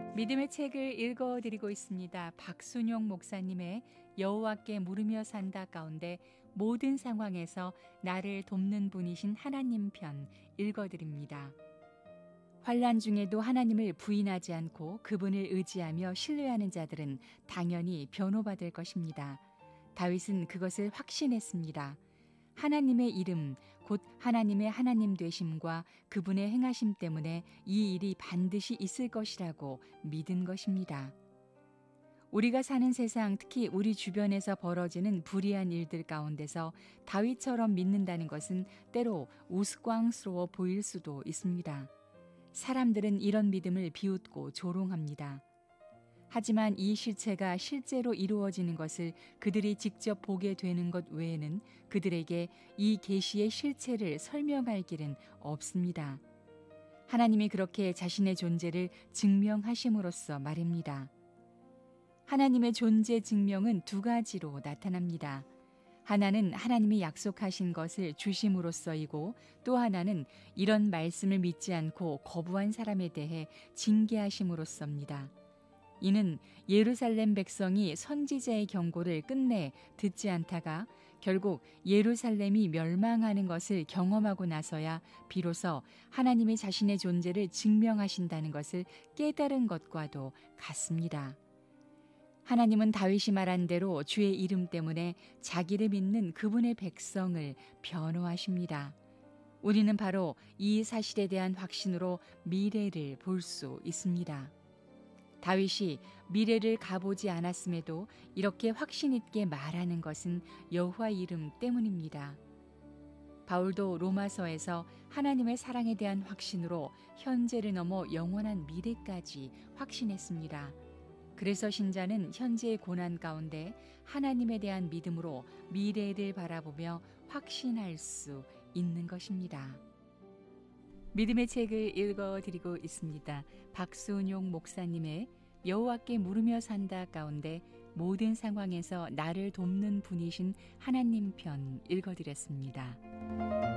믿음의 책을 읽어드리고 있습니다. 박순용 목사님의 여호와께 물으며 산다 가운데 모든 상황에서 나를 돕는 분이신 하나님 편 읽어드립니다. 환난 중에도 하나님을 부인하지 않고 그분을 의지하며 신뢰하는 자들은 당연히 변호받을 것입니다. 다윗은 그것을 확신했습니다. 하나님의 이름, 곧 하나님의 하나님 되심과 그분의 행하심 때문에 이 일이 반드시 있을 것이라고 믿은 것입니다. 우리가 사는 세상, 특히 우리 주변에서 벌어지는 불의한 일들 가운데서 다윗처럼 믿는다는 것은 때로 우스꽝스러워 보일 수도 있습니다. 사람들은 이런 믿음을 비웃고 조롱합니다. 하지만 이 실체가 실제로 이루어지는 것을 그들이 직접 보게 되는 것 외에는 그들에게 이 계시의 실체를 설명할 길은 없습니다. 하나님이 그렇게 자신의 존재를 증명하심으로써 말입니다. 하나님의 존재 증명은 두 가지로 나타납니다. 하나는 하나님이 약속하신 것을 주심으로써이고 또 하나는 이런 말씀을 믿지 않고 거부한 사람에 대해 징계하심으로써입니다. 이는 예루살렘 백성이 선지자의 경고를 끝내 듣지 않다가 결국 예루살렘이 멸망하는 것을 경험하고 나서야 비로소 하나님이 자신의 존재를 증명하신다는 것을 깨달은 것과도 같습니다. 하나님은 다윗이 말한 대로 주의 이름 때문에 자기를 믿는 그분의 백성을 변호하십니다. 우리는 바로 이 사실에 대한 확신으로 미래를 볼 수 있습니다. 다윗이 미래를 가보지 않았음에도 이렇게 확신 있게 말하는 것은 여호와 이름 때문입니다. 바울도 로마서에서 하나님의 사랑에 대한 확신으로 현재를 넘어 영원한 미래까지 확신했습니다. 그래서 신자는 현재의 고난 가운데 하나님에 대한 믿음으로 미래를 바라보며 확신할 수 있는 것입니다. 믿음의 책을 읽어드리고 있습니다. 박순용 목사님의 여호와께 물으며 산다 가운데 모든 상황에서 나를 돕는 분이신 하나님 편 읽어드렸습니다.